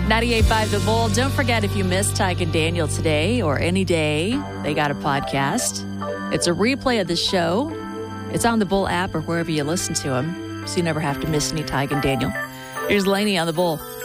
98.5 The Bull. Don't forget, if you missed Tyke and Daniel today or any day, they got a podcast. It's a replay of the show. It's on the Bull app or wherever you listen to them, so you never have to miss any Tyke and Daniel. Here's Lainey on the Bull.